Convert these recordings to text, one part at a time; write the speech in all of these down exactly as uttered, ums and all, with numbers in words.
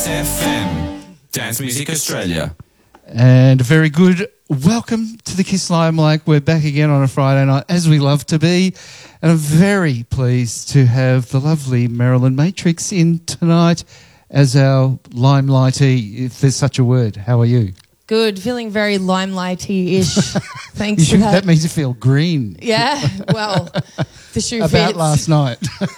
F M, Dance Music Australia. And a very good welcome to the Kiss Limelight. We're back again on a Friday night, as we love to be. And I'm very pleased to have the lovely Marilyn Matrix in tonight as our limelighty, if there's such a word. How are you? Good, feeling very limelighty-ish. Thanks should, for that. That means you feel green. Yeah, well, the shoe About fits. last night.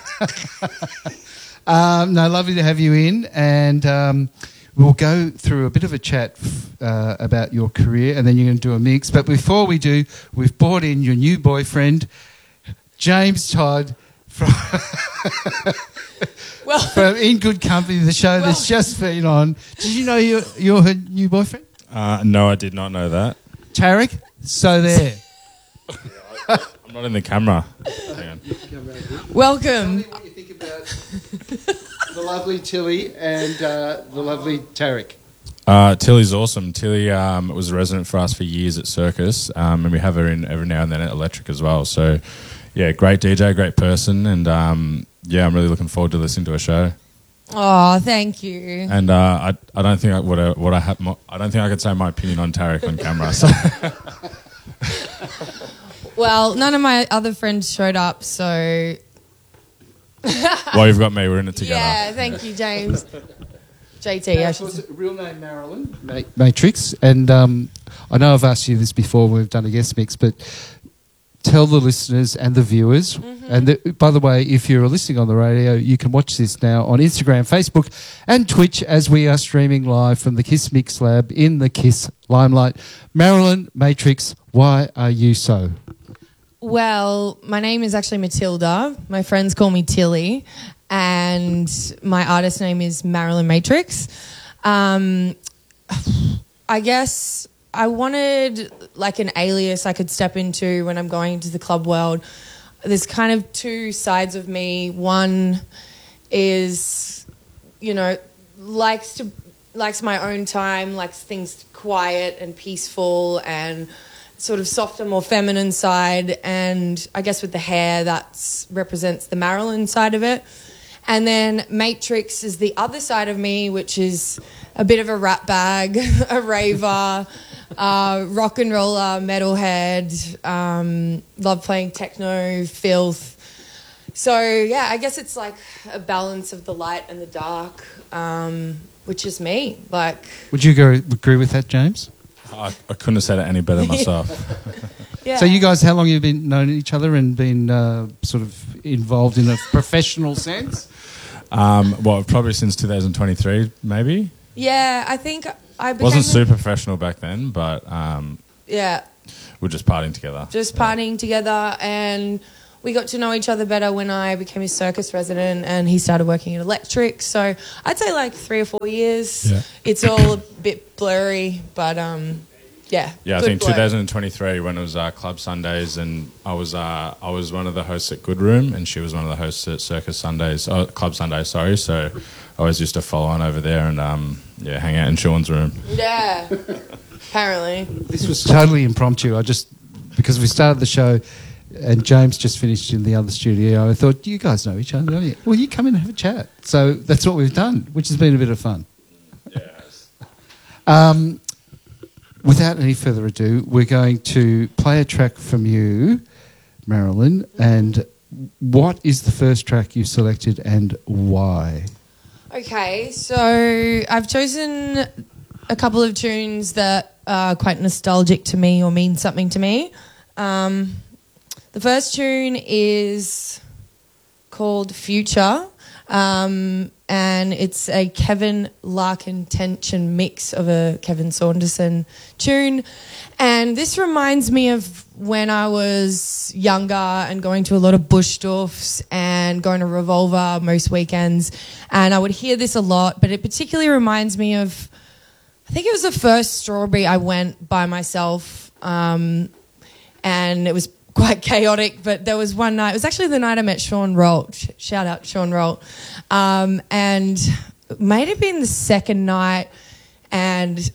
um, no, lovely to have you in. And um, we'll go through a bit of a chat uh, about your career, and then you're going to do a mix. But before we do, we've brought in your new boyfriend, James Todd, from, well, from In Good Company, the show well, that's just been on. Did you know you're, you're her new boyfriend? Uh, no, I did not know that. Tarek? So there. I'm not in the camera. Hang on. welcome. Tell me what you think about the lovely Tilly and uh, the lovely Tarek. Uh, Tilly's awesome. Tilly um, was a resident for us for years at Circus, um, and we have her in every now and then at Electric as well. So, yeah, great D J, great person, and um, yeah, I'm really looking forward to listening to her show. Oh, thank you. And uh, I, I don't think I, what I, what I have, I don't think I could say my opinion on Tarek on camera. So. Well, none of my other friends showed up, so... Well, you've got me. We're in it together. Yeah, thank you, James. J T, I should say. Real name Marilyn Ma- Matrix, and um, I know I've asked you this before when we've done a guest mix, but tell the listeners and the viewers, mm-hmm. and the, by the way, if you're listening on the radio, you can watch this now on Instagram, Facebook and Twitch as we are streaming live from the Kiss Mix Lab in the Kiss Limelight. Marilyn Matrix, why are you so? Well, my name is actually Matilda. My friends call me Tilly, and my artist name is Marilyn Matrix. Um, I guess I wanted like an alias I could step into when I'm going into the club world. There's kind of two sides of me. One is, you know, likes to likes my own time, likes things quiet and peaceful and sort of softer, more feminine side, and I guess with the hair that represents the Marilyn side of it. And then Matrix is the other side of me, which is a bit of a rat bag, a raver, uh, rock and roller, metalhead, um, love playing techno, filth. So, yeah, I guess it's like a balance of the light and the dark, um, which is me. Like, would you go, agree with that, James? I, I couldn't have said it any better myself. yeah. So you guys, how long have you been known each other and been uh, sort of involved in a professional sense? Um, well, probably since two thousand twenty-three, maybe. Yeah, I think I became... Wasn't super professional back then, but um, yeah, we're just partying together. just partying together, and we got to know each other better when I became his Circus resident and he started working at Electric. So I'd say like three or four years. Yeah. It's all a bit blurry, but um, yeah. Yeah, I good think bloke. twenty twenty-three when it was uh, Club Sundays, and I was uh, I was one of the hosts at Good Room, and she was one of the hosts at Circus Sundays, oh, Club Sundays, sorry. So I always used to follow on over there and um, yeah, hang out in Sean's room. Yeah, apparently. This was totally impromptu. I just, because we started the show and James just finished in the other studio, I thought, you guys know each other, don't you? Well, you come in and have a chat. So that's what we've done, which has been a bit of fun. Yes. Um, without any further ado, we're going to play a track from you, Marilyn, and what is the first track you selected and why? Okay, so I've chosen a couple of tunes that are quite nostalgic to me or mean something to me. Um, the first tune is called Future, um, and it's a Kevin Larkin tension mix of a Kevin Saunderson tune. And this reminds me of when I was younger and going to a lot of Buschdorfs and going to Revolver most weekends. And I would hear this a lot, but it particularly reminds me of, I think it was the first Strawberry I went by myself, um, and it was quite chaotic, but there was one night, it was actually the night I met Sean Rolt, shout out Sean Rolt, um, and it might have been the second night, and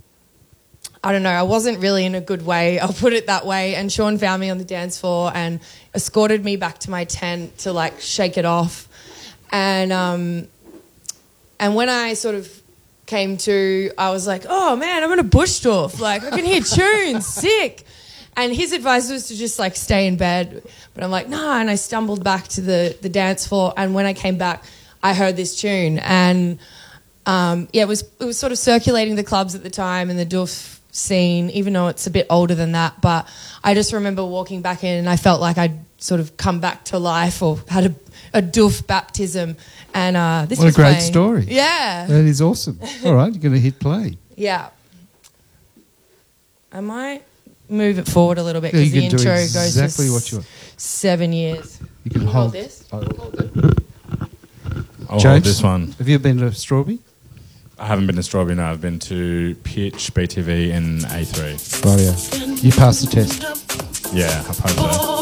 I don't know, I wasn't really in a good way, I'll put it that way, and Sean found me on the dance floor and escorted me back to my tent to like shake it off, and um, and when I sort of came to, I was like, oh man, I'm in a Buschdorf. Like, I can hear tunes, sick. And his advice was to just like stay in bed. But I'm like, nah. And I stumbled back to the, the dance floor. And when I came back, I heard this tune. And um, yeah, it was it was sort of circulating the clubs at the time and the doof scene, even though it's a bit older than that. But I just remember walking back in and I felt like I'd sort of come back to life or had a, a doof baptism. And uh, this what was a great playing. story. Yeah. That is awesome. All right, you're going to hit play. Yeah. I might move it forward a little bit Yeah, because you the can do intro exactly goes for what you want. s- seven years. You can Can you hold, hold this? I will hold it. I'll James? hold this one. Have you been to Strawberry? I haven't been to Strawberry, no. I've been to Pitch, B T V, and A three. Rightio. You passed the test. Yeah, I hope so.